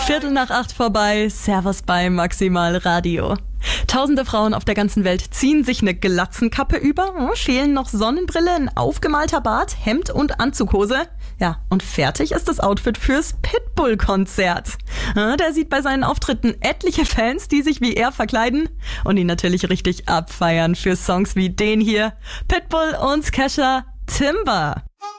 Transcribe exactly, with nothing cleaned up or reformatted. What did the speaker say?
Viertel nach acht vorbei, Servus bei Maximal Radio. Tausende Frauen auf der ganzen Welt ziehen sich eine Glatzenkappe über, fehlen noch Sonnenbrille, ein aufgemalter Bart, Hemd und Anzughose. Ja, und fertig ist das Outfit fürs Pitbull-Konzert. Der sieht bei seinen Auftritten etliche Fans, die sich wie er verkleiden und ihn natürlich richtig abfeiern für Songs wie den hier. Pitbull und Kesha, Timber.